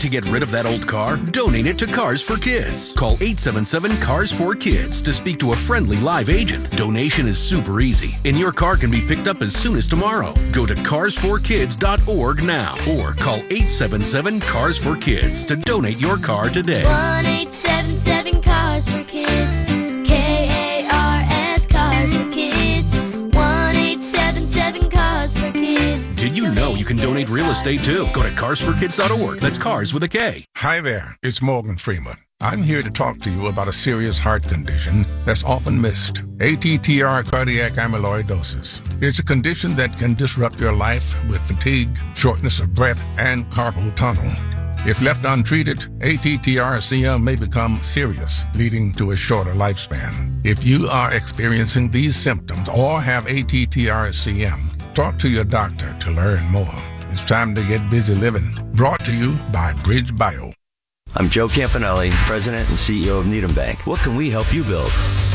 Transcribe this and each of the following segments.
to get rid of that old car? Donate it to Cars for Kids. Call 877-CARS4KIDS to speak to a friendly live agent. Donation is super easy, and your car can be picked up as soon as tomorrow. Go to carsforkids.org now or call 877-CARS4KIDS to donate your car today. 1-877-CARS4KIDS. KARS Cars for Kids. 1-877-CARS4KIDS. Did you know you can donate real estate too? Go to carsforkids.org. That's cars with a K. Hi there, it's Morgan Freeman. I'm here to talk to you about a serious heart condition that's often missed. ATTR cardiac amyloidosis. It's a condition that can disrupt your life with fatigue, shortness of breath, and carpal tunnel. If left untreated, ATTR-CM may become serious, leading to a shorter lifespan. If you are experiencing these symptoms or have ATTR-CM, talk to your doctor to learn more. It's time to get busy living. Brought to you by Bridge Bio. I'm Joe Campanelli, President and CEO of Needham Bank. What can we help you build?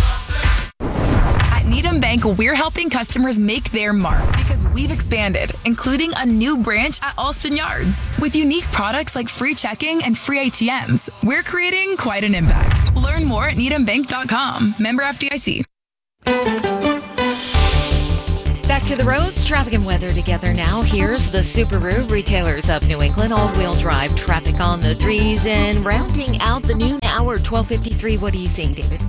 At Needham Bank, we're helping customers make their mark because we've expanded, including a new branch at Alston Yards. With unique products like free checking and free ATMs, we're creating quite an impact. Learn more at needhambank.com. Member FDIC. Back to the roads, traffic and weather together now. Here's the Subaru Retailers of New England. All-wheel drive traffic on the threes and rounding out the noon hour, 12:53. What are you seeing, David?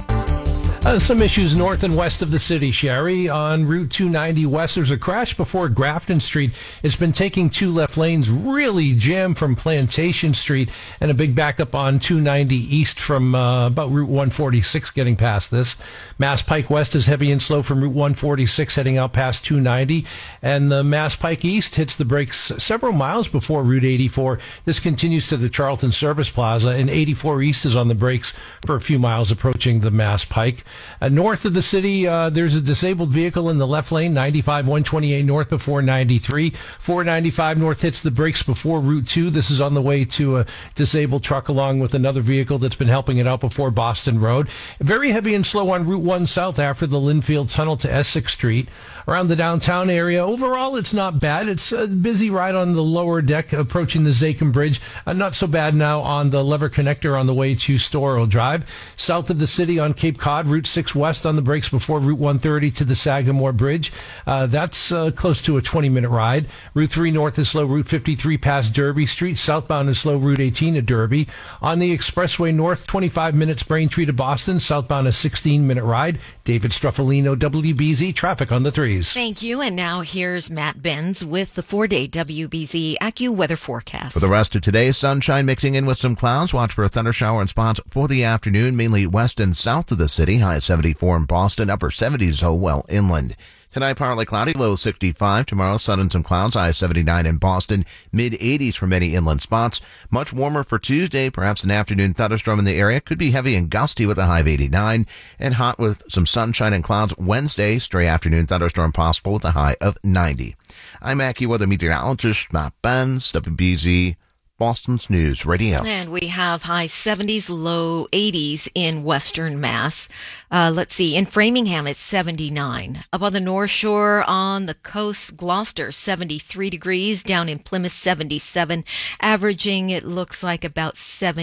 Some issues north and west of the city, Sherry. On Route 290 west, there's a crash before Grafton Street. It's been taking two left lanes, really jammed from Plantation Street, and a big backup on 290 east from about Route 146 getting past this. Mass Pike West is heavy and slow from Route 146 heading out past 290, and the Mass Pike East hits the brakes several miles before Route 84. This continues to the Charlton Service Plaza, and 84 East is on the brakes for a few miles approaching the Mass Pike. North of the city, there's a disabled vehicle in the left lane, 95 128 north before 93. 495 north hits the brakes before Route 2. This is on the way to a disabled truck along with another vehicle that's been helping it out before Boston Road. Very heavy and slow on Route 1 south after the Linfield Tunnel to Essex Street. Around the downtown area, overall, it's not bad. It's a busy ride on the lower deck approaching the Zakim Bridge. Not so bad now on the Lever Connector on the way to Storrow Drive. South of the city on Cape Cod, Route 6 west on the brakes before Route 130 to the Sagamore Bridge. That's close to a 20-minute ride. Route 3 north is slow. Route 53 past Derby Street. Southbound is slow. Route 18 to Derby. On the expressway north, 25 minutes Braintree to Boston. Southbound a 16-minute ride. David Struffolino, WBZ, traffic on the threes. Thank you. And now here's Matt Benz with the 4-day WBZ AccuWeather forecast. For the rest of today, sunshine mixing in with some clouds. Watch for a thunder shower in spots for the afternoon, mainly west and south of the city. High 74 in Boston, upper 70s, well inland. Tonight, partly cloudy, low 65. Tomorrow, sun and some clouds, high 79 in Boston, mid 80s for many inland spots. Much warmer for Tuesday, perhaps an afternoon thunderstorm in the area. Could be heavy and gusty with a high of 89. And hot with some sunshine and clouds Wednesday. Stray afternoon thunderstorm possible with a high of 90. I'm AccuWeather meteorologist Matt Benz, WBZ, Boston's News Radio. And we have high 70s, low 80s in Western Mass. Let's see, in Framingham, it's 79. Up on the North Shore, on the coast, Gloucester, 73 degrees. Down in Plymouth, 77. Averaging, it looks like about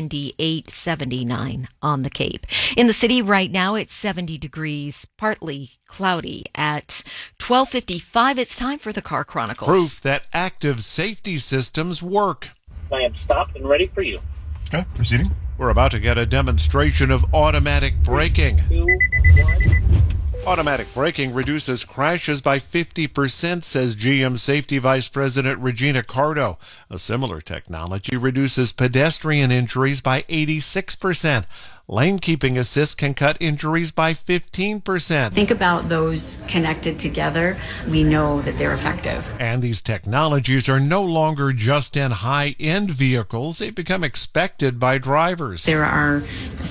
78, 79 on the Cape. In the city right now, it's 70 degrees, partly cloudy. At 12:55, it's time for the Car Chronicles. Proof that active safety systems work. I am stopped and ready for you. Okay, proceeding. We're about to get a demonstration of automatic braking. 3, 2, 1. Automatic braking reduces crashes by 50%, says GM Safety Vice President Regina Cardo. A similar technology reduces pedestrian injuries by 86%. Lane keeping assist can cut injuries by 15%. Think about those connected together. We know that they're effective. And these technologies are no longer just in high-end vehicles. They become expected by drivers. There are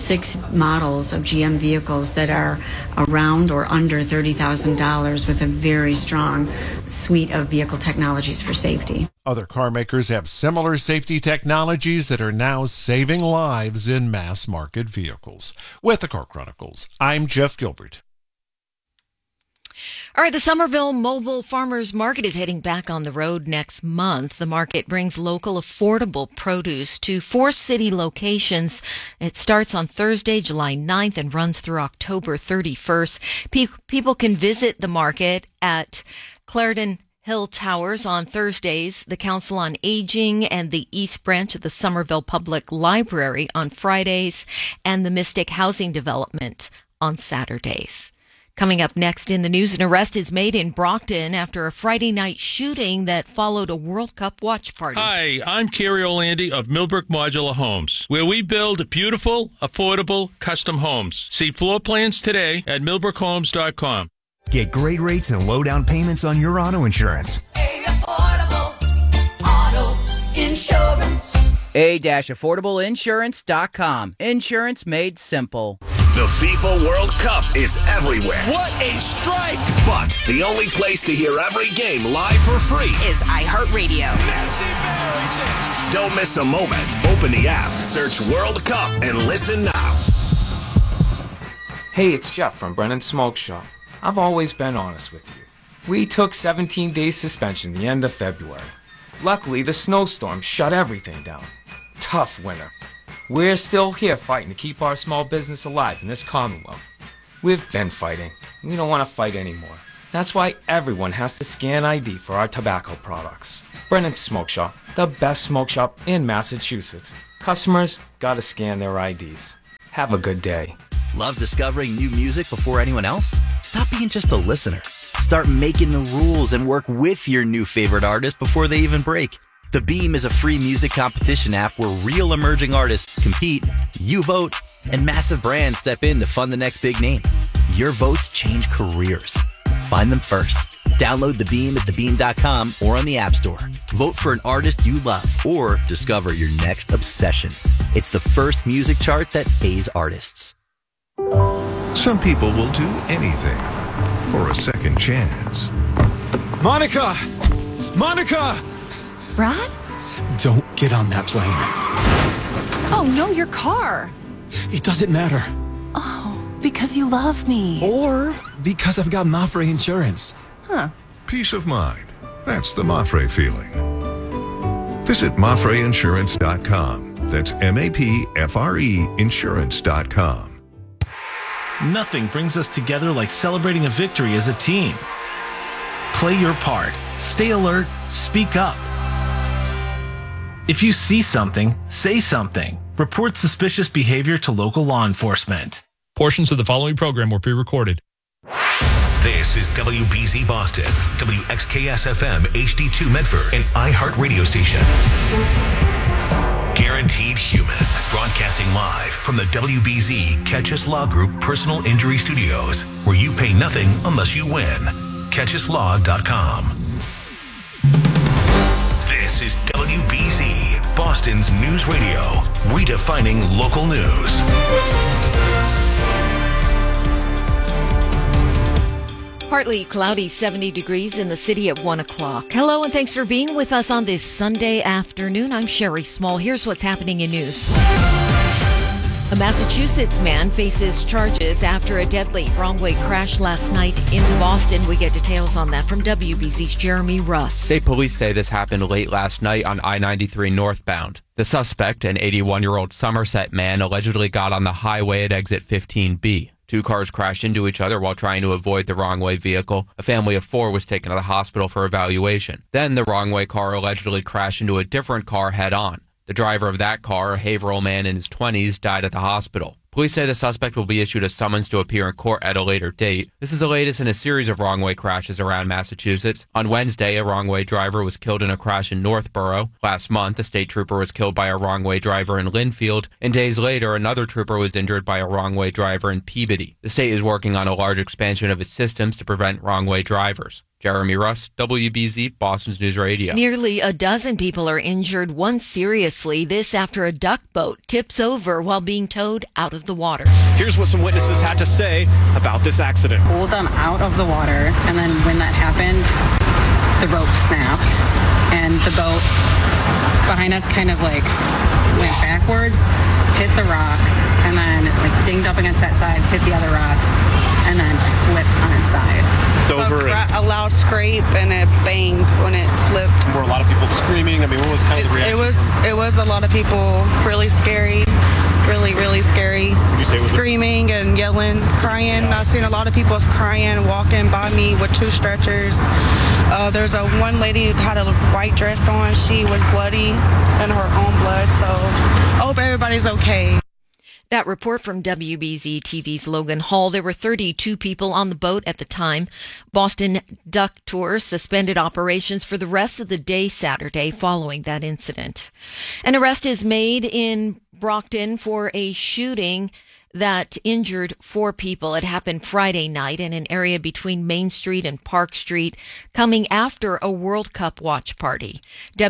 6 models of GM vehicles that are around or under $30,000 with a very strong suite of vehicle technologies for safety. Other car makers have similar safety technologies that are now saving lives in mass-market vehicles. With the Car Chronicles, I'm Jeff Gilbert. All right, the Somerville Mobile Farmers Market is heading back on the road next month. The market brings local affordable produce to 4 city locations. It starts on Thursday, July 9th and runs through October 31st. People can visit the market at Clarendon Hill Towers on Thursdays, the Council on Aging and the East Branch of the Somerville Public Library on Fridays, and the Mystic Housing Development on Saturdays. Coming up next in the news, an arrest is made in Brockton after a Friday night shooting that followed a World Cup watch party. Hi, I'm Kerry Orlandi of Millbrook Modular Homes, where we build beautiful, affordable, custom homes. See floor plans today at millbrookhomes.com. Get great rates and low down payments on your auto insurance. Affordable auto insurance. A-affordableinsurance.com. Insurance made simple. The FIFA World Cup is everywhere. What a strike! But the only place to hear every game live for free is iHeartRadio. Don't miss a moment. Open the app, search World Cup, and listen now. Hey, it's Jeff from Brennan's Smoke Shop. I've always been honest with you. We took 17 days suspension the end of February. Luckily, the snowstorm shut everything down. Tough winter. We're still here fighting to keep our small business alive in this Commonwealth. We've been fighting. We don't want to fight anymore. That's why everyone has to scan ID for our tobacco products. Brennan's Smoke Shop, the best smoke shop in Massachusetts. Customers gotta scan their IDs. Have a good day. Love discovering new music before anyone else? Stop being just a listener. Start making the rules and work with your new favorite artist before they even break. The Beam is a free music competition app where real emerging artists compete, you vote, and massive brands step in to fund the next big name. Your votes change careers. Find them first. Download The Beam at thebeam.com or on the App Store. Vote for an artist you love or discover your next obsession. It's the first music chart that pays artists. Some people will do anything for a second chance. Monica! Monica! Brad? Don't get on that plane. Oh, no, your car. It doesn't matter. Oh, because you love me. Or because I've got Mafre insurance. Huh. Peace of mind. That's the Mafre feeling. Visit MafreInsurance.com. That's MAPFRE Insurance.com. Nothing brings us together like celebrating a victory as a team. Play your part. Stay alert. Speak up. If you see something, say something. Report suspicious behavior to local law enforcement. Portions of the following program were pre-recorded. This is WBZ Boston, WXKS-FM HD2 Medford, and iHeart Radio Station. Guaranteed Human, broadcasting live from the WBZ Catchus Law Group Personal Injury Studios, where you pay nothing unless you win. CatchusLaw.com. This is WBZ, Boston's news radio, redefining local news. Partly cloudy, 70 degrees in the city at 1 o'clock. Hello, and thanks for being with us on this Sunday afternoon. I'm Sherry Small. Here's what's happening in news. A Massachusetts man faces charges after a deadly wrong-way crash last night in Boston. We get details on that from WBZ's Jeremy Russ. State police say this happened late last night on I-93 northbound. The suspect, an 81-year-old Somerset man, allegedly got on the highway at exit 15B. Two cars crashed into each other while trying to avoid the wrong-way vehicle. A family of 4 was taken to the hospital for evaluation. Then the wrong-way car allegedly crashed into a different car head-on. The driver of that car, a Haverhill man in his 20s, died at the hospital. Police say the suspect will be issued a summons to appear in court at a later date. This is the latest in a series of wrong-way crashes around Massachusetts. On Wednesday, a wrong-way driver was killed in a crash in Northborough. Last month, a state trooper was killed by a wrong-way driver in Linfield. And days later, another trooper was injured by a wrong-way driver in Peabody. The state is working on a large expansion of its systems to prevent wrong-way drivers. Jeremy Russ, WBZ, Boston's News Radio. Nearly a dozen people are injured, one seriously. This after a duck boat tips over while being towed out of the water. Here's what some witnesses had to say about this accident. Pulled them out of the water, and then when that happened, the rope snapped, and the boat behind us kind of like went backwards, hit the rocks, and then like dinged up against that side, hit the other rocks, and then flipped on its side. A loud scrape and it banged when it flipped. Were a lot of people screaming? I mean, what was kind of the reaction? It was a lot of people, really scary, really scary. Screaming and yelling, crying. Yeah. I've seen a lot of people crying, walking by me with 2 stretchers. There's one lady who had a white dress on. She was bloody in her own blood, so I hope everybody's okay. That report from WBZ TV's Logan Hall. There were 32 people on the boat at the time. Boston Duck Tours suspended operations for the rest of the day Saturday following that incident. An arrest is made in Brockton for a shooting that injured 4 people. It happened Friday night in an area between Main Street and Park Street, coming after a World Cup watch party.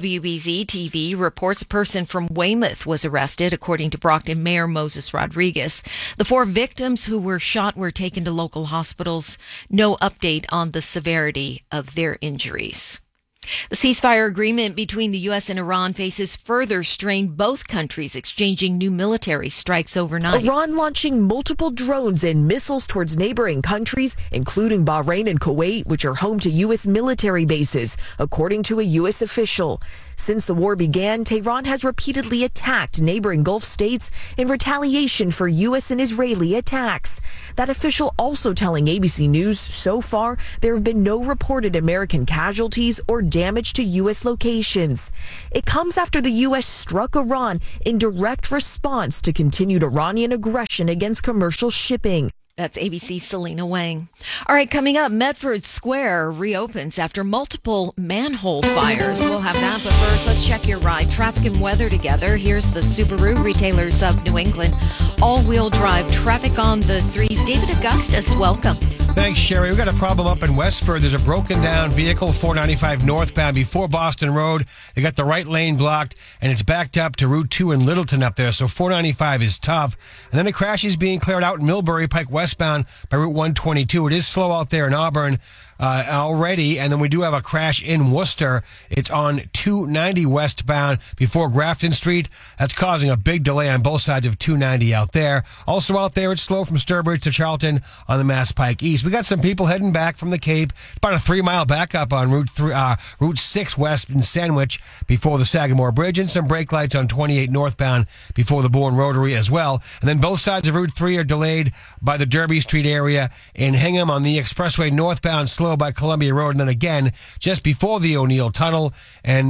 WBZ TV reports a person from Weymouth was arrested, according to Brockton Mayor Moses Rodriguez. The 4 victims who were shot were taken to local hospitals. No update on the severity of their injuries. The ceasefire agreement between the U.S. and Iran faces further strain, both countries exchanging new military strikes overnight. Iran launching multiple drones and missiles towards neighboring countries, including Bahrain and Kuwait, which are home to U.S. military bases, according to a U.S. official. Since the war began, Tehran has repeatedly attacked neighboring Gulf states in retaliation for U.S. and Israeli attacks. That official also telling ABC News, so far, there have been no reported American casualties or damage to U.S. locations. It comes after the U.S. struck Iran in direct response to continued Iranian aggression against commercial shipping. That's ABC's Selena Wang. All right, coming up, Medford Square reopens after multiple manhole fires. We'll have that, but first, let's check your ride. Traffic and weather together. Here's the Subaru Retailers of New England. All-wheel drive traffic on the 3s. David Augustus, welcome. Thanks, Sherry. We've got a problem up in Westford. There's a broken down vehicle, 495 northbound before Boston Road. They got the right lane blocked, and it's backed up to Route 2 in Littleton up there, so 495 is tough. And then the crash is being cleared out in Millbury Pike westbound by Route 122. It is slow out there in Auburn already, and then we do have a crash in Worcester. It's on 290 westbound before Grafton Street. That's causing a big delay on both sides of 290 out there. Also out there, it's slow from Sturbridge to Charlton on the Mass Pike East. We got some people heading back from the Cape. About a 3-mile backup on Route 6 west in Sandwich before the Sagamore Bridge, and some brake lights on 28 northbound before the Bourne Rotary as well. And then both sides of Route 3 are delayed by the Derby Street area in Hingham on the expressway northbound, slow by Columbia Road, and then again just before the O'Neill Tunnel, and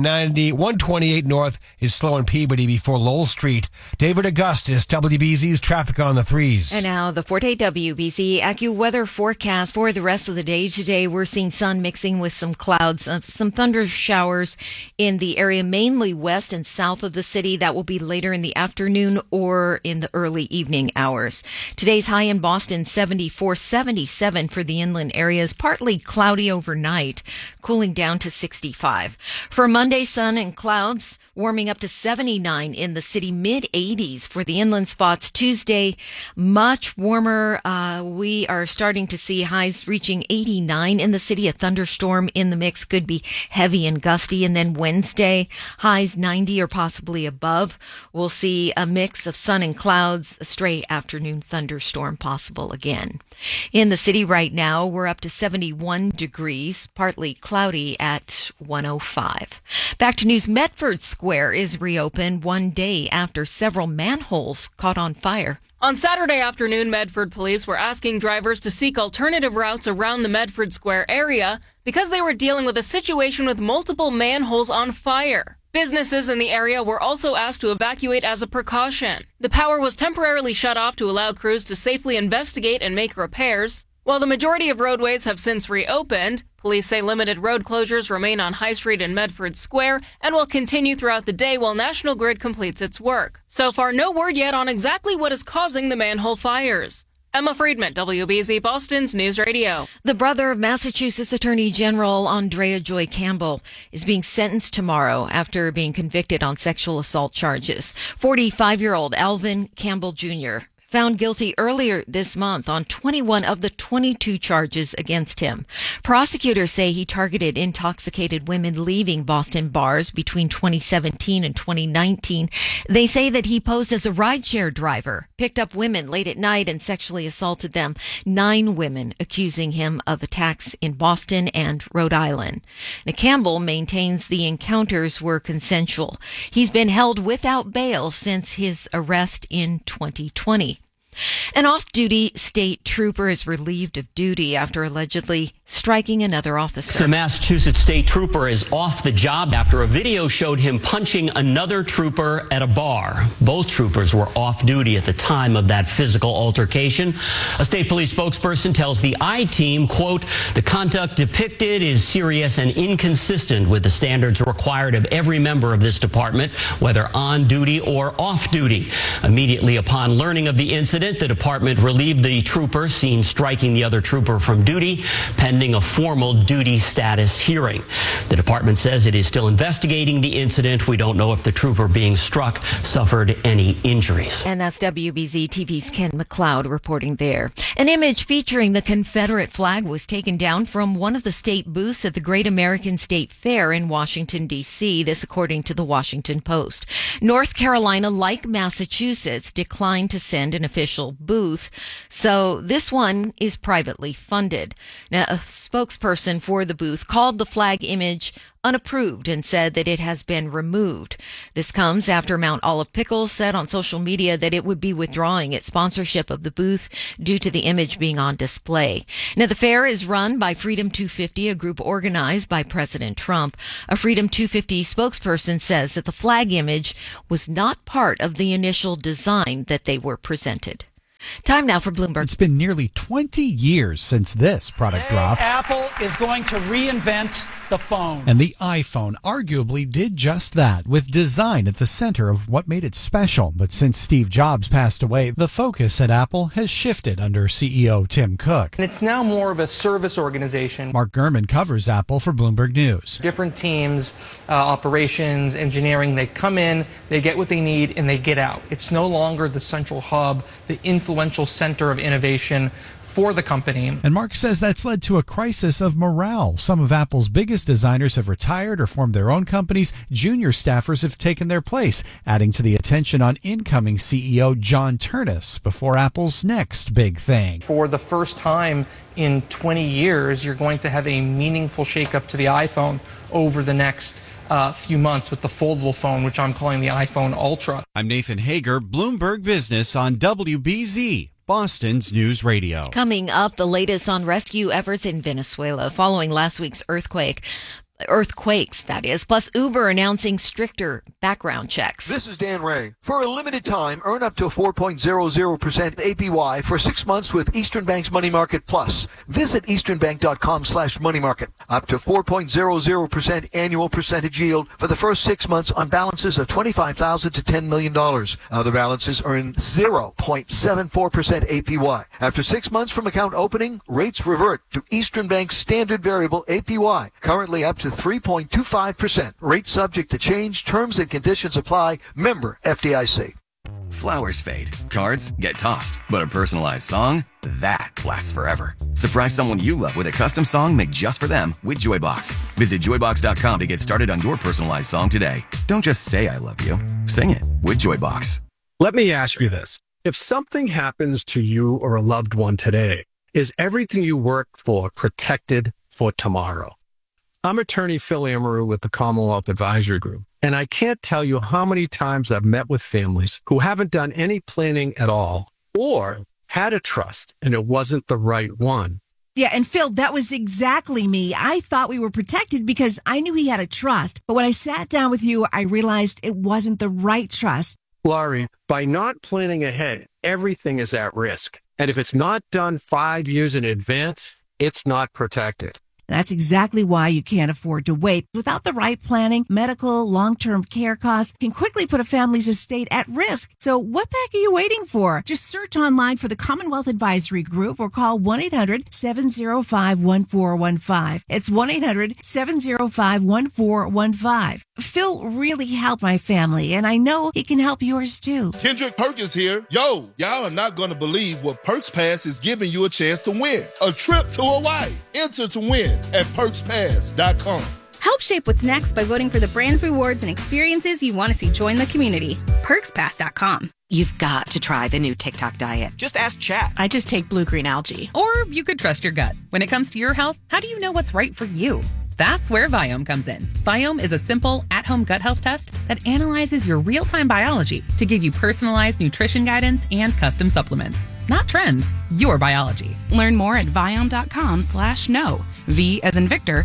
128 north is slow in Peabody before Lowell Street. David Augustus, WBZ's traffic on the 3s. And now the 4-day WBZ AccuWeather forecast for the rest of the day. Today we're seeing sun mixing with some clouds, some thunder showers in the area, mainly west and south of the city. That will be later in the afternoon or in the early evening hours. Today's high in Boston, 74, 77 for the inland areas, partly cloudy overnight, cooling down to 65. For Monday, sun and clouds, warming up to 79 in the city, mid-80s for the inland spots. Tuesday, much warmer. We are starting to see highs reaching 89 in the city. A thunderstorm in the mix could be heavy and gusty. And then Wednesday, highs 90 or possibly above. We'll see a mix of sun and clouds, a stray afternoon thunderstorm possible again. In the city right now, we're up to 71 degrees, partly cloudy at 105. Back to news. Medford Square is reopened one day after several manholes caught on fire. On Saturday afternoon, Medford police were asking drivers to seek alternative routes around the Medford Square area because they were dealing with a situation with multiple manholes on fire. Businesses in the area were also asked to evacuate as a precaution. The power was temporarily shut off to allow crews to safely investigate and make repairs. While the majority of roadways have since reopened, police say limited road closures remain on High Street and Medford Square and will continue throughout the day while National Grid completes its work. So far, no word yet on exactly what is causing the manhole fires. Emma Friedman, WBZ Boston's News Radio. The brother of Massachusetts Attorney General Andrea Joy Campbell is being sentenced tomorrow after being convicted on sexual assault charges. 45-year-old Alvin Campbell Jr. found guilty earlier this month on 21 of the 22 charges against him. Prosecutors say he targeted intoxicated women leaving Boston bars between 2017 and 2019. They say that he posed as a rideshare driver, picked up women late at night and sexually assaulted them. 9 women accusing him of attacks in Boston and Rhode Island. Now, Campbell maintains the encounters were consensual. He's been held without bail since his arrest in 2020. An off-duty state trooper is relieved of duty after allegedly striking another officer. A Massachusetts state trooper is off the job after a video showed him punching another trooper at a bar. Both troopers were off duty at the time of that physical altercation. A state police spokesperson tells the I-Team, quote, "The conduct depicted is serious and inconsistent with the standards required of every member of this department, whether on duty or off duty." Immediately upon learning of the incident, the department relieved the trooper seen striking the other trooper from duty, pending a formal duty status hearing. The department says it is still investigating the incident. We don't know if the trooper being struck suffered any injuries. And that's WBZ TV's Ken McLeod reporting there. An image featuring the Confederate flag was taken down from one of the state booths at the Great American State Fair in Washington, D.C., this according to the Washington Post. North Carolina, like Massachusetts, declined to send an official booth, so this one is privately funded. Now, a spokesperson for the booth called the flag image unapproved and said that it has been removed. This comes after Mount Olive Pickles said on social media that it would be withdrawing its sponsorship of the booth due to the image being on display. Now, the fair is run by Freedom 250, a group organized by President Trump. A Freedom 250 spokesperson says that the flag image was not part of the initial design that they were presented. Time now for Bloomberg. It's been nearly 20 years since this product dropped. Apple is going to reinvent the phone. And the iPhone arguably did just that, with design at the center of what made it special. But since Steve Jobs passed away, the focus at Apple has shifted under CEO Tim Cook. And it's now more of a service organization. Mark Gurman covers Apple for Bloomberg News. Different teams, operations, engineering, they come in, they get what they need, and they get out. It's no longer the central hub, the influential center of innovation for the company. And Mark says that's led to a crisis of morale. Some of Apple's biggest designers have retired or formed their own companies. Junior staffers have taken their place, adding to the attention on incoming CEO John Ternus before Apple's next big thing. For the first time in 20 years, you're going to have a meaningful shakeup to the iPhone over the next few months with the foldable phone, which I'm calling the iPhone Ultra. I'm Nathan Hager, Bloomberg Business on WBZ, Boston's News Radio. Coming up, the latest on rescue efforts in Venezuela following last week's earthquakes, that is, plus Uber announcing stricter background checks. This is Dan Ray. For a limited time, earn up to 4.00% APY for 6 months with Eastern Bank's Money Market Plus. Visit easternbank.com/moneymarket. Up to 4.00% annual percentage yield for the first 6 months on balances of $25,000 to $10 million. Other balances earn 0.74% APY. After 6 months from account opening, rates revert to Eastern Bank's standard variable APY, currently up to 3.25%. Rate subject to change. Terms and conditions apply. Member FDIC. Flowers fade. Cards get tossed. But a personalized song? That lasts forever. Surprise someone you love with a custom song made just for them with Joybox. Visit Joybox.com to get started on your personalized song today. Don't just say I love you. Sing it with Joybox. Let me ask you this. If something happens to you or a loved one today, is everything you work for protected for tomorrow? I'm attorney Phil Amaru with the Commonwealth Advisory Group, and I can't tell you how many times I've met with families who haven't done any planning at all or had a trust and it wasn't the right one. Yeah, and Phil, that was exactly me. I thought we were protected because I knew he had a trust. But when I sat down with you, I realized it wasn't the right trust. Laurie, by not planning ahead, everything is at risk. And if it's not done 5 years in advance, it's not protected. That's exactly why you can't afford to wait. Without the right planning, medical, long-term care costs can quickly put a family's estate at risk. So what the heck are you waiting for? Just search online for the Commonwealth Advisory Group or call 1-800-705-1415. It's 1-800-705-1415. Phil really helped my family, and I know he can help yours too. Kendrick Perkins here. Yo, y'all are not going to believe what Perks Pass is giving you a chance to win. A trip to Hawaii. Enter to win at perkspass.com. Help shape what's next by voting for the brands, rewards, and experiences you want to see join the community. PerksPass.com. You've got to try the new TikTok diet. Just ask Chat. I just take blue-green algae. Or you could trust your gut. When it comes to your health, how do you know what's right for you? That's where Viome comes in. Viome is a simple, at-home gut health test that analyzes your real-time biology to give you personalized nutrition guidance and custom supplements. Not trends, your biology. Learn more at Viome.com/know. V as in Victor,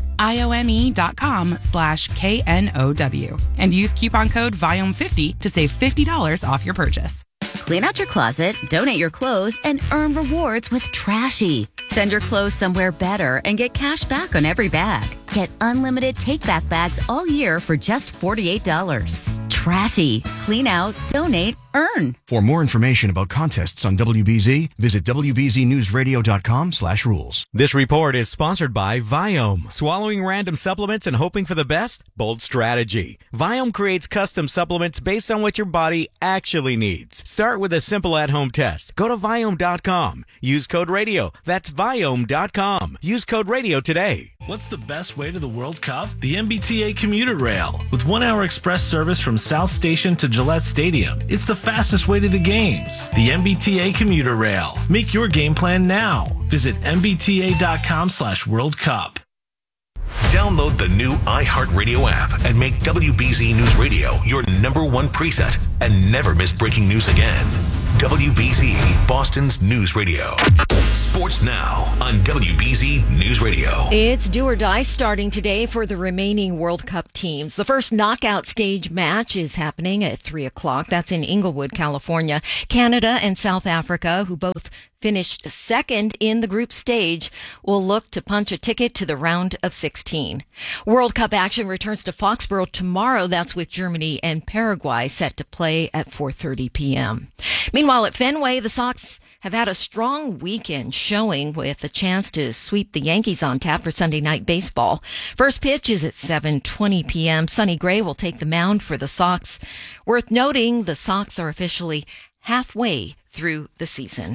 IOME.com/KNOW. And use coupon code VIOME50 to save $50 off your purchase. Clean out your closet, donate your clothes, and earn rewards with Trashy. Send your clothes somewhere better and get cash back on every bag. Get unlimited take-back bags all year for just $48. Trashy. Clean out, donate, earn. For more information about contests on WBZ, visit WBZNewsRadio.com/rules. This report is sponsored by Viome. Swallowing random supplements and hoping for the best? Bold strategy. Viome creates custom supplements based on what your body actually needs. Start with a simple at-home test. Go to Viome.com. Use code RADIO. That's Viome.com. Use code RADIO today. What's the best way to the World Cup? The MBTA commuter rail. With 1-hour express service from South Station to Gillette Stadium, it's the fastest way to the games. The MBTA commuter rail. Make your game plan now. Visit mbta.com/World Cup. Download the new iHeartRadio app and make WBZ News Radio your #1 preset and never miss breaking news again. WBZ, Boston's news radio. Sports now on WBZ News Radio. It's do or die starting today for the remaining World Cup teams. The first knockout stage match is happening at 3 o'clock. That's in Inglewood, California. Canada and South Africa, who both finished second in the group stage, will look to punch a ticket to the round of 16. World Cup action returns to Foxborough tomorrow. That's with Germany and Paraguay set to play at 4:30 p.m. Meanwhile, at Fenway, the Sox have had a strong weekend showing with a chance to sweep the Yankees on tap for Sunday night baseball. First pitch is at 7:20 p.m. Sonny Gray will take the mound for the Sox. Worth noting, the Sox are officially halfway through the season.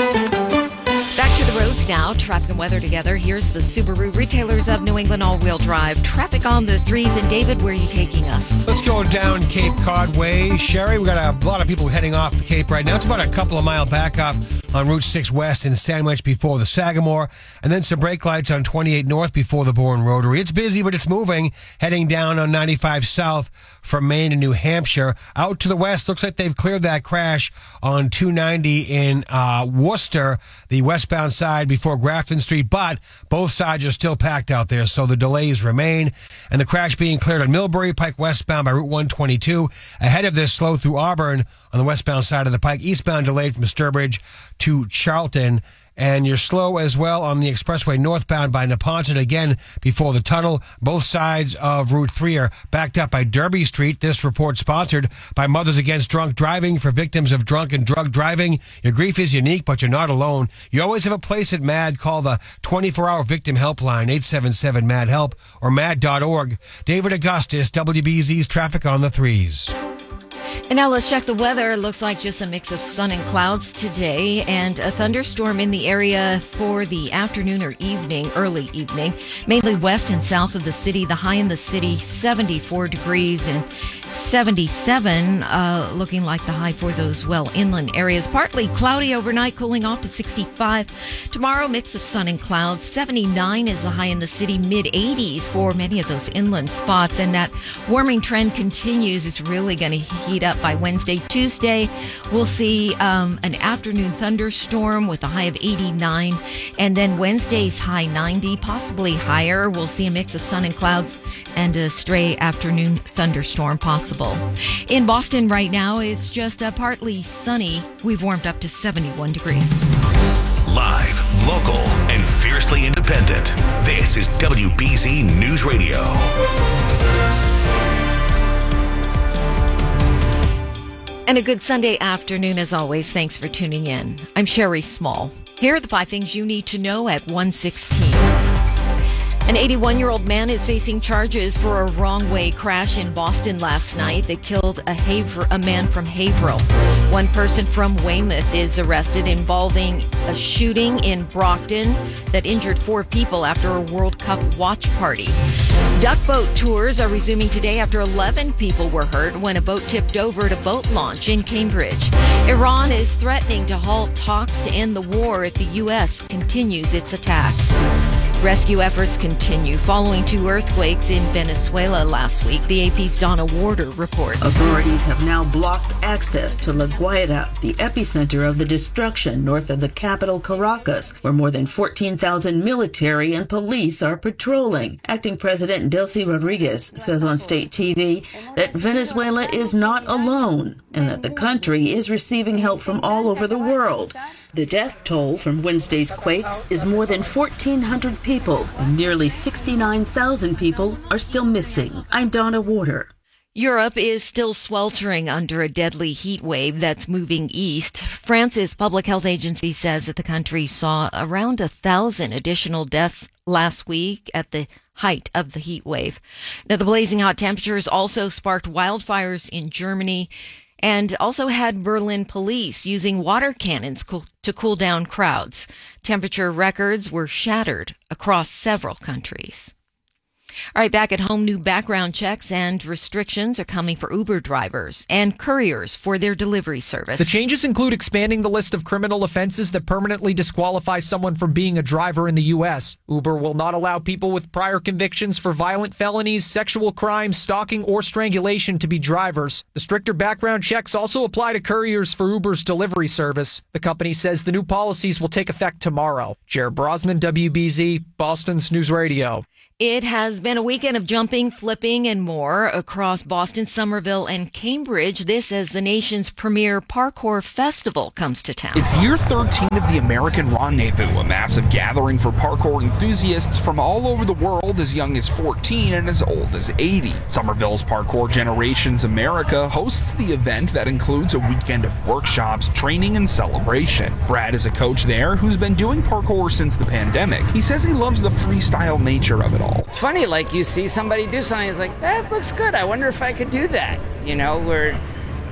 Back to the roads now. Traffic and weather together. Here's the Subaru Retailers of New England all-wheel drive. Traffic on the 3s. And David, where are you taking us? Let's go down Cape Cod Way. Sherry, we got a lot of people heading off the Cape right now. It's about a couple of mile back up on Route 6 West in Sandwich before the Sagamore, and then some brake lights on 28 North before the Bourne Rotary. It's busy, but it's moving. Heading down on 95 South from Maine to New Hampshire. Out to the west, looks like they've cleared that crash on 290 in Worcester, the westbound side before Grafton Street, but both sides are still packed out there, so the delays remain. And the crash being cleared on Millbury Pike westbound by Route 122. Ahead of this, slow through Auburn on the westbound side of the Pike. Eastbound delayed from Sturbridge to Charlton. And you're slow as well on the expressway northbound by Neponset, again before the tunnel. Both sides of Route 3 are backed up by Derby Street. This report sponsored by Mothers Against Drunk Driving for victims of drunk and drug driving. Your grief is unique, but you're not alone. You always have a place at MAD. Call the 24-hour victim helpline, 877-MAD-HELP, or mad.org. David Augustus, WBZ's Traffic on the 3s. And now let's check the weather. It looks like just a mix of sun and clouds today, and a thunderstorm in the area for the afternoon or evening, early evening, mainly west and south of the city. The high in the city, 74 degrees, and 77 looking like the high for those inland areas. Partly cloudy overnight, cooling off to 65. Tomorrow, mix of sun and clouds. 79 is the high in the city, mid-80s for many of those inland spots, and that warming trend continues. It's really going to heat up by Wednesday. Tuesday, we'll see an afternoon thunderstorm with a high of 89, and then Wednesday's high 90, possibly higher. We'll see a mix of sun and clouds and a stray afternoon thunderstorm possible. In Boston right now, it's just partly sunny. We've warmed up to 71 degrees. Live, local, and fiercely independent. This is WBZ News Radio. And a good Sunday afternoon as always. Thanks for tuning in. I'm Sherry Small. Here are the 5 things you need to know at 1:16. An 81-year-old man is facing charges for a wrong-way crash in Boston last night that killed a man from Haverhill. One person from Weymouth is arrested involving a shooting in Brockton that injured 4 people after a World Cup watch party. Duck boat tours are resuming today after 11 people were hurt when a boat tipped over at a boat launch in Cambridge. Iran is threatening to halt talks to end the war if the U.S. continues its attacks. Rescue efforts continue following 2 earthquakes in Venezuela last week. The AP's Donna Warder reports. Authorities have now blocked access to La Guaira, the epicenter of the destruction north of the capital Caracas, where more than 14,000 military and police are patrolling. Acting President Delcy Rodriguez says on state TV that Venezuela is not alone and that the country is receiving help from all over the world. The death toll from Wednesday's quakes is more than 1,400 people, and nearly 69,000 people are still missing. I'm Donna Warder. Europe is still sweltering under a deadly heat wave that's moving east. France's public health agency says that the country saw around 1,000 additional deaths last week at the height of the heat wave. Now, the blazing hot temperatures also sparked wildfires in Germany and also had Berlin police using water cannons to cool down crowds. Temperature records were shattered across several countries. All right, back at home, new background checks and restrictions are coming for Uber drivers and couriers for their delivery service. The changes include expanding the list of criminal offenses that permanently disqualify someone from being a driver in the U.S. Uber will not allow people with prior convictions for violent felonies, sexual crimes, stalking, or strangulation to be drivers. The stricter background checks also apply to couriers for Uber's delivery service. The company says the new policies will take effect tomorrow. Jared Brosnan, WBZ, Boston's News Radio. It has been a weekend of jumping, flipping, and more across Boston, Somerville, and Cambridge. This as the nation's premier parkour festival comes to town. It's year 13 of the American Rendezvous, a massive gathering for parkour enthusiasts from all over the world, as young as 14 and as old as 80. Somerville's Parkour Generations America hosts the event that includes a weekend of workshops, training, and celebration. Brad is a coach there who's been doing parkour since the pandemic. He says he loves the freestyle nature of it all. It's funny, like you see somebody do something, it's like, that looks good, I wonder if I could do that, you know, where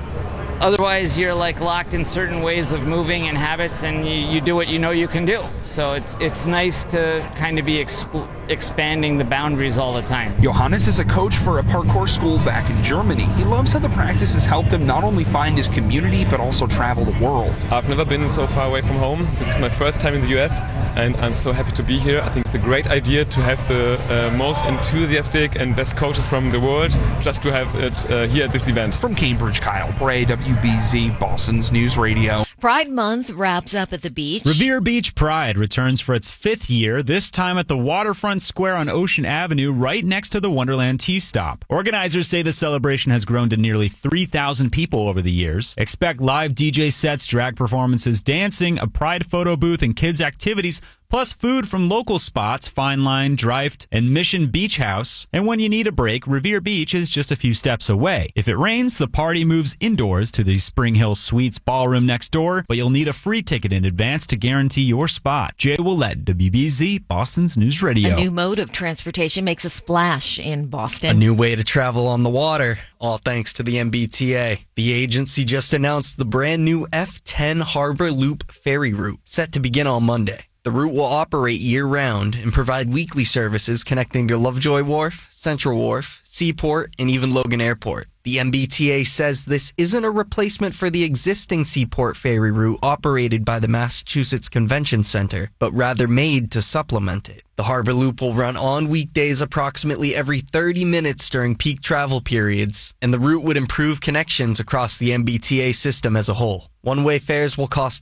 otherwise you're like locked in certain ways of moving and habits, and you do what you know you can do. So it's nice to kind of be expanding the boundaries all the time. Johannes is a coach for a parkour school back in Germany. He loves how the practice has helped him not only find his community, but also travel the world. I've never been so far away from home. This is my first time in the US, and I'm so happy to be here. I think it's a great idea to have the most enthusiastic and best coaches from the world just to have it here at this event. From Cambridge, Kyle Bray, WBZ, Boston's News Radio. Pride Month wraps up at the beach. Revere Beach Pride returns for its 5th year, this time at the Waterfront Square on Ocean Avenue, right next to the Wonderland Tea Stop. Organizers say the celebration has grown to nearly 3,000 people over the years. Expect live DJ sets, drag performances, dancing, a Pride photo booth, and kids' activities, plus food from local spots, Fine Line, Dreift, and Mission Beach House. And when you need a break, Revere Beach is just a few steps away. If it rains, the party moves indoors to the Spring Hill Suites ballroom next door, but you'll need a free ticket in advance to guarantee your spot. Jay Willett, WBZ, Boston's News Radio. A new mode of transportation makes a splash in Boston. A new way to travel on the water, all thanks to the MBTA. The agency just announced the brand new F10 Harbor Loop ferry route, set to begin on Monday. The route will operate year-round and provide weekly services connecting to Lovejoy Wharf, Central Wharf, Seaport, and even Logan Airport. The MBTA says this isn't a replacement for the existing Seaport ferry route operated by the Massachusetts Convention Center, but rather made to supplement it. The Harbor Loop will run on weekdays approximately every 30 minutes during peak travel periods, and the route would improve connections across the MBTA system as a whole. One-way fares will cost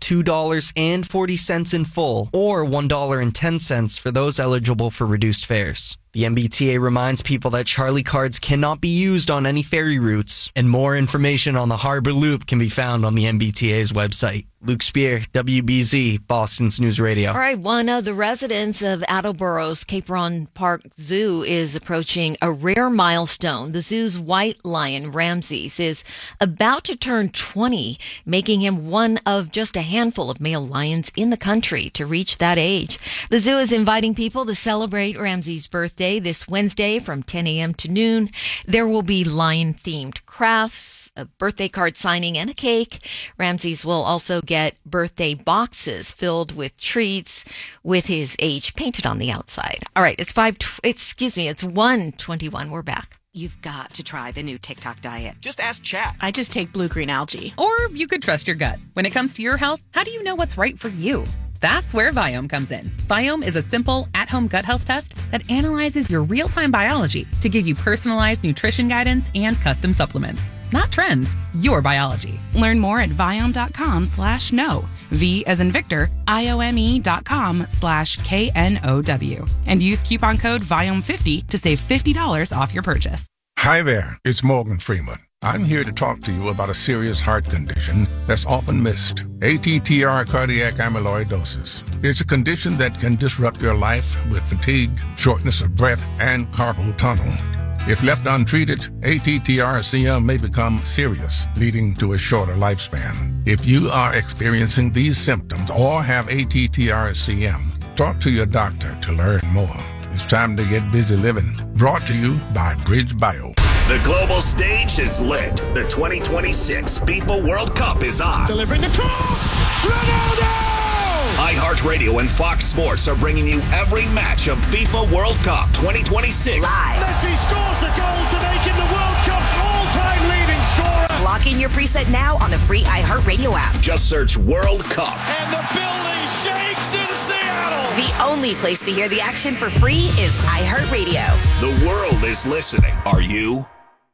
$2.40 in full, or $1.10 for those eligible for reduced fares. The MBTA reminds people that Charlie cards cannot be used on any ferry routes, and more information on the Harbor Loop can be found on the MBTA's website. Luke Spear, WBZ, Boston's News Radio. All right, one of the residents of Attleboro's Cape Ron Park Zoo is approaching a rare milestone. The zoo's white lion, Ramses, is about to turn 20, making him one of just a handful of male lions in the country to reach that age. The zoo is inviting people to celebrate Ramses' birthday this Wednesday from 10 a.m. to noon. There will be lion-themed crafts, a birthday card signing, and a cake. Ramses will also get birthday boxes filled with treats with his age painted on the outside. All right, it's 1:21. We're back. You've got to try the new TikTok diet. Just ask Chat. I just take blue green algae. Or you could trust your gut. When it comes to your health, how do you know what's right for you? That's where Viome comes in. Viome is a simple, at-home gut health test that analyzes your real-time biology to give you personalized nutrition guidance and custom supplements. Not trends, your biology. Learn more at Viome.com/know. V as in Victor, IOME.com/KNOW. And use coupon code VIOME50 to save $50 off your purchase. Hi there, it's Morgan Freeman. I'm here to talk to you about a serious heart condition that's often missed. ATTR cardiac amyloidosis. It's a condition that can disrupt your life with fatigue, shortness of breath, and carpal tunnel. If left untreated, ATTR-CM may become serious, leading to a shorter lifespan. If you are experiencing these symptoms or have ATTR-CM, talk to your doctor to learn more. It's time to get busy living. Brought to you by Bridge Bio. The global stage is lit. The 2026 FIFA World Cup is on. Delivering the cross! Ronaldo! iHeartRadio and Fox Sports are bringing you every match of FIFA World Cup 2026. Live. Messi scores the goal to make him the World Cup's all-time leading scorer. Lock in your preset now on the free iHeartRadio app. Just search World Cup. And the building shakes in Seattle. The only place to hear the action for free is iHeartRadio. The world is listening. Are you?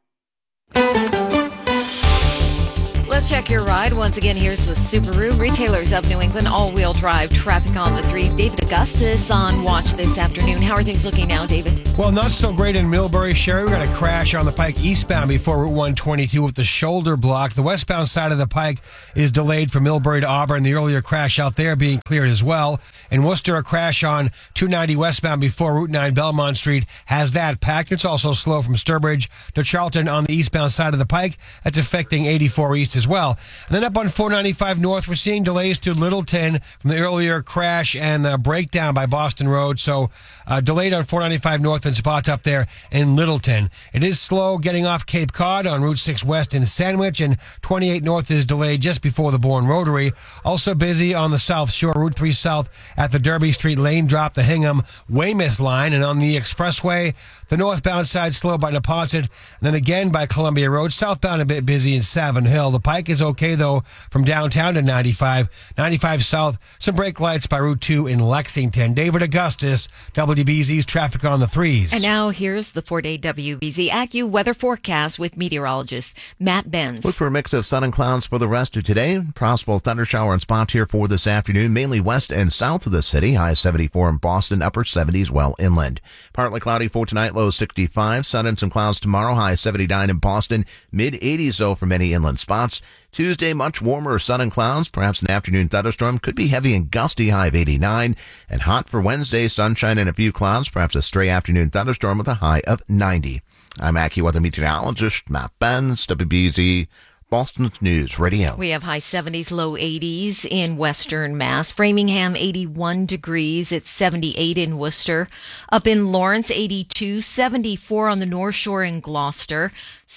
Let's check your ride. Once again, here's the Subaru. Retailers of New England, all-wheel drive traffic on the 3. David Augustus on watch this afternoon. How are things looking now, David? Well, not so great in Millbury, Sherry. We got a crash on the Pike eastbound before Route 122 with the shoulder blocked. The westbound side of the Pike is delayed from Millbury to Auburn. The earlier crash out there being cleared as well. In Worcester, a crash on 290 westbound before Route 9 Belmont Street has that packed. It's also slow from Sturbridge to Charlton on the eastbound side of the Pike. That's affecting 84 East as well. And then up on 495 North, we're seeing delays to Littleton from the earlier crash and the breakdown by Boston Road. So delayed on 495 North and spots up there in Littleton. It is slow getting off Cape Cod on Route 6 West in Sandwich, and 28 North is delayed just before the Bourne Rotary. Also busy on the South Shore, Route 3 South at the Derby Street lane drop, the Hingham Weymouth line, and on the expressway, the northbound side slow by Neponset, and then again by Columbia Road. Southbound a bit busy in Savin Hill. The Pike is okay, though, from downtown to 95. 95 South, some brake lights by Route 2 in Lexington. David Augustus, WBZ's traffic on the 3s. And now here's the 4-day WBZ AccuWeather forecast with meteorologist Matt Benz. Look for a mix of sun and clouds for the rest of today. Possible thundershower and spot here for this afternoon, mainly west and south of the city. High 74 in Boston, upper 70s well inland. Partly cloudy for tonight, low 65. Sun and some clouds tomorrow, high 79 in Boston. Mid 80s though for many inland spots. Tuesday, much warmer, sun and clouds. Perhaps an afternoon thunderstorm. Could be heavy and gusty, high of 89. And hot for Wednesday, sunshine and a few clouds. Perhaps a stray afternoon thunderstorm with a high of 90. I'm AccuWeather meteorologist Matt Benz, WBZ, Boston's News Radio. We have high 70s, low 80s in Western Mass. Framingham, 81 degrees. It's 78 in Worcester. Up in Lawrence, 82. 74 on the North Shore in Gloucester.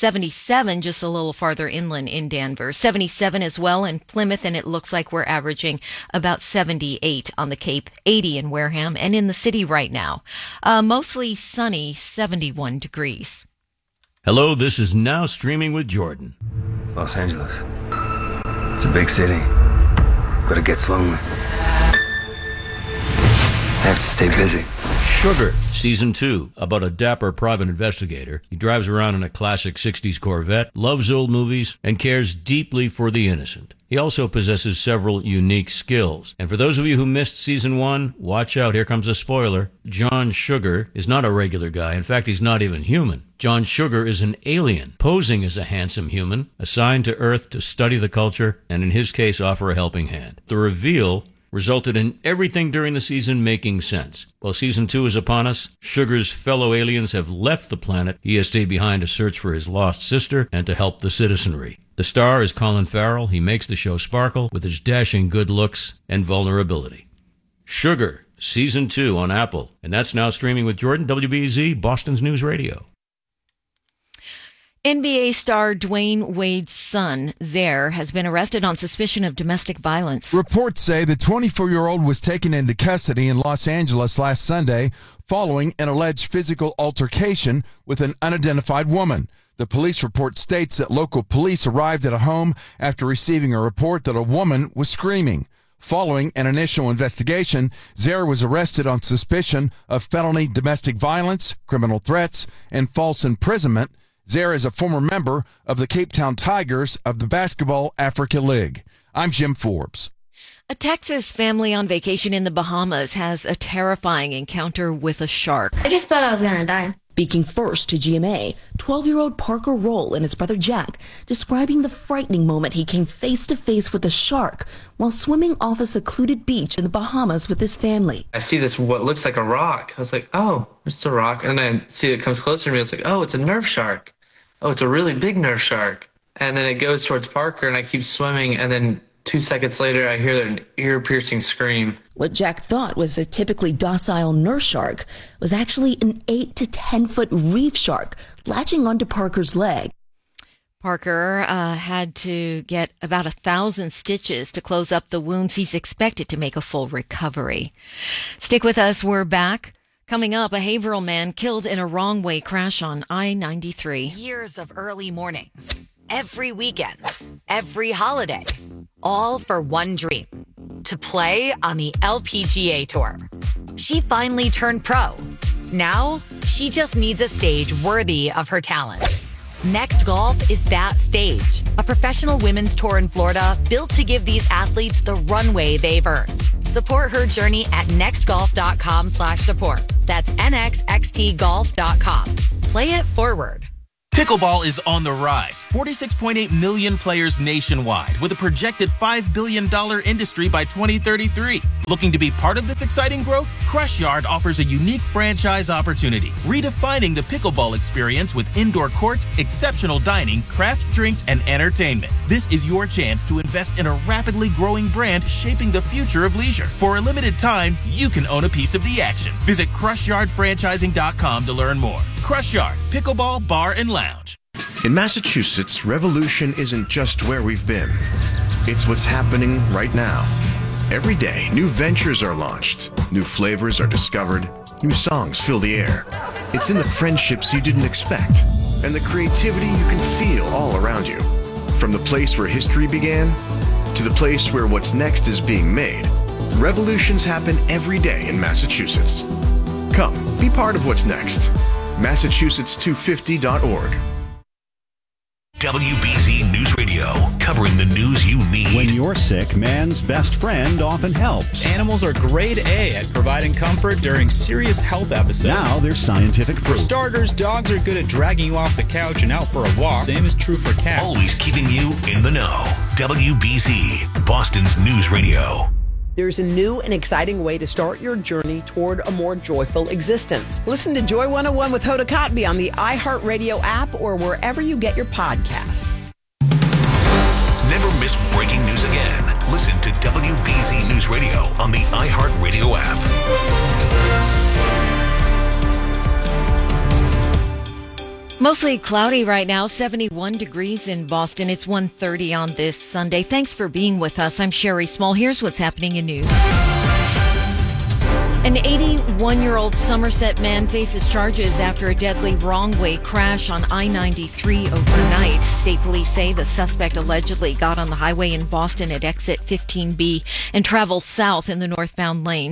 77 just a little farther inland in Danvers. 77 as well in Plymouth, and it looks like we're averaging about 78 on the Cape. 80 in Wareham and in the city right now. Mostly sunny, 71 degrees. Hello, this is Now Streaming with Jordan. Los Angeles. It's a big city, but it gets lonely. I have to stay busy. Sugar, Season 2, about a dapper private investigator. He drives around in a classic 60s Corvette, loves old movies, and cares deeply for the innocent. He also possesses several unique skills. And for those of you who missed Season 1, watch out, here comes a spoiler. John Sugar is not a regular guy. In fact, he's not even human. John Sugar is an alien, posing as a handsome human, assigned to Earth to study the culture and, in his case, offer a helping hand. The reveal resulted in everything during the season making sense. While season 2 is upon us, Sugar's fellow aliens have left the planet. He has stayed behind to search for his lost sister and to help the citizenry. The star is Colin Farrell. He makes the show sparkle with his dashing good looks and vulnerability. Sugar, season 2 on Apple. And that's now streaming with Jordan, WBZ, Boston's News Radio. NBA star Dwayne Wade's son, Zaire, has been arrested on suspicion of domestic violence. Reports say the 24-year-old was taken into custody in Los Angeles last Sunday following an alleged physical altercation with an unidentified woman. The police report states that local police arrived at a home after receiving a report that a woman was screaming. Following an initial investigation, Zaire was arrested on suspicion of felony domestic violence, criminal threats, and false imprisonment. Zaire is a former member of the Cape Town Tigers of the Basketball Africa League. I'm Jim Forbes. A Texas family on vacation in the Bahamas has a terrifying encounter with a shark. I just thought I was going to die. Speaking first to GMA, 12-year-old Parker Roll and his brother Jack describing the frightening moment he came face-to-face with a shark while swimming off a secluded beach in the Bahamas with his family. I see this, what looks like a rock. I was like, oh, it's a rock. And then see it comes closer to me. I was like, oh, it's a Nerf shark. Oh, it's a really big Nerf shark. And then it goes towards Parker, and I keep swimming, and then 2 seconds later, I hear an ear-piercing scream. What Jack thought was a typically docile nurse shark was actually an 8 to 10-foot reef shark latching onto Parker's leg. Parker had to get about 1,000 stitches to close up the wounds. He's expected to make a full recovery. Stick with us. We're back. Coming up, a Haverhill man killed in a wrong-way crash on I-93. Years of early mornings, every weekend, every holiday, all for one dream, to play on the LPGA Tour. She finally turned pro. Now, she just needs a stage worthy of her talent. Next Golf is that stage, a professional women's tour in Florida built to give these athletes the runway they've earned. Support her journey at nextgolf.com/support. That's nxxtgolf.com. Play it forward. Pickleball is on the rise. 46.8 million players nationwide, with a projected $5 billion industry by 2033. Looking to be part of this exciting growth? Crush Yard offers a unique franchise opportunity, redefining the pickleball experience with indoor court, exceptional dining, craft drinks, and entertainment. This is your chance to invest in a rapidly growing brand shaping the future of leisure. For a limited time, you can own a piece of the action. Visit CrushYardFranchising.com to learn more. Crush Yard, Pickleball Bar and Lounge. In Massachusetts, revolution isn't just where we've been. It's what's happening right now. Every day, new ventures are launched, new flavors are discovered, new songs fill the air. It's in the friendships you didn't expect, and the creativity you can feel all around you. From the place where history began, to the place where what's next is being made, revolutions happen every day in Massachusetts. Come, be part of what's next. Massachusetts250.org. WBZ News Radio, covering the news you need. When you're sick, man's best friend often helps. Animals are grade A at providing comfort during serious health episodes. Now there's scientific proof. For starters, dogs are good at dragging you off the couch and out for a walk. Same is true for cats. Always keeping you in the know. WBZ, Boston's News Radio. There's a new and exciting way to start your journey toward a more joyful existence. Listen to Joy 101 with Hoda Kotb on the iHeartRadio app or wherever you get your podcasts. Never miss breaking news again. Listen to WBZ News Radio on the iHeartRadio app. Mostly cloudy right now, 71 degrees in Boston. It's 1:30 on this Sunday. Thanks for being with us. I'm Sherry Small. Here's what's happening in news. An 81-year-old Somerset man faces charges after a deadly wrong-way crash on I-93 overnight. State police say the suspect allegedly got on the highway in Boston at exit 15B and traveled south in the northbound lanes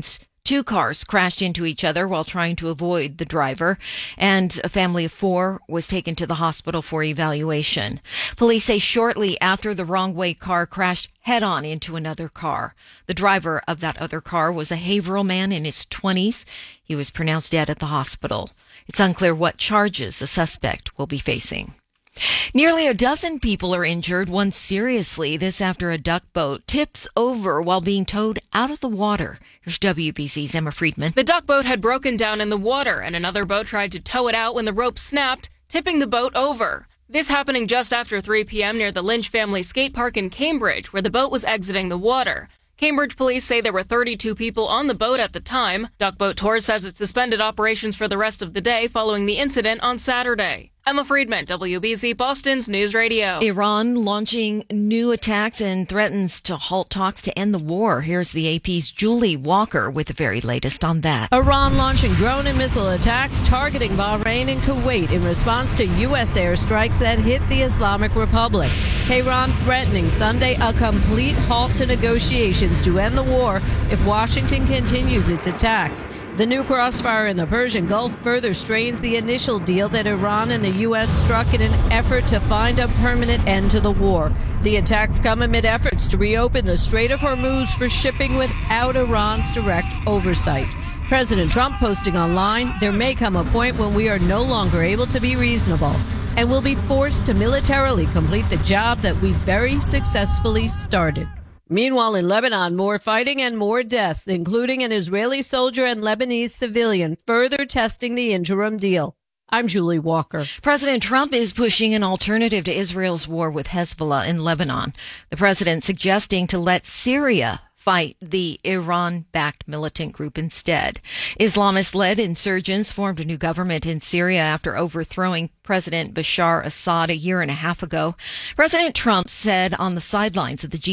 Two cars crashed into each other while trying to avoid the driver, and a family of 4 was taken to the hospital for evaluation. Police say shortly after the wrong-way car crashed head-on into another car. The driver of that other car was a Haverhill man in his 20s. He was pronounced dead at the hospital. It's unclear what charges the suspect will be facing. Nearly a dozen people are injured, one seriously, this after a duck boat tips over while being towed out of the water. Here's WBZ's Emma Friedman. The duck boat had broken down in the water, and another boat tried to tow it out when the rope snapped, tipping the boat over. This happening just after 3 p.m. near the Lynch Family Skate Park in Cambridge, where the boat was exiting the water. Cambridge police say there were 32 people on the boat at the time. Duck Boat Tours says it suspended operations for the rest of the day following the incident on Saturday. Emma Friedman, WBZ Boston's News Radio. Iran launching new attacks and threatens to halt talks to end the war. Here's the AP's Julie Walker with the very latest on that. Iran launching drone and missile attacks targeting Bahrain and Kuwait in response to U.S. airstrikes that hit the Islamic Republic. Tehran threatening Sunday a complete halt to negotiations to end the war if Washington continues its attacks. The new crossfire in the Persian Gulf further strains the initial deal that Iran and the U.S. struck in an effort to find a permanent end to the war. The attacks come amid efforts to reopen the Strait of Hormuz for shipping without Iran's direct oversight. President Trump posting online, "There may come a point when we are no longer able to be reasonable and will be forced to militarily complete the job that we very successfully started." Meanwhile, in Lebanon, more fighting and more deaths, including an Israeli soldier and Lebanese civilian, further testing the interim deal. I'm Julie Walker. President Trump is pushing an alternative to Israel's war with Hezbollah in Lebanon. The president suggesting to let Syria fight the Iran-backed militant group instead. Islamist-led insurgents formed a new government in Syria after overthrowing President Bashar Assad a year and a half ago. President Trump said on the sidelines of the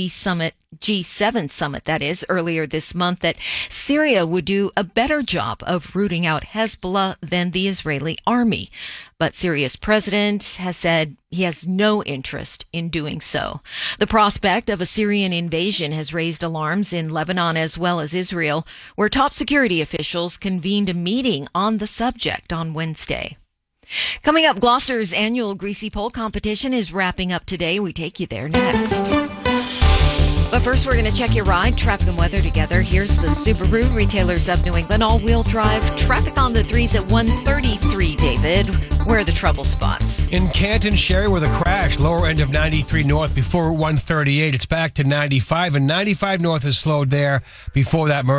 G7 summit, that is, earlier this month, that Syria would do a better job of rooting out Hezbollah than the Israeli army. But Syria's president has said he has no interest in doing so. The prospect of a Syrian invasion has raised alarms in Lebanon as well as Israel, where top security officials convened a meeting on the subject on Wednesday. Coming up, Gloucester's annual Greasy Pole competition is wrapping up today. We take you there next. But first, we're going to check your ride, traffic and weather together. Here's the Subaru Retailers of New England all-wheel drive. Traffic on the 3s at 133, David. Where are the trouble spots? In Canton, Sherry, where the crash, lower end of 93 north before 138. It's back to 95, and 95 north is slowed there before that merger.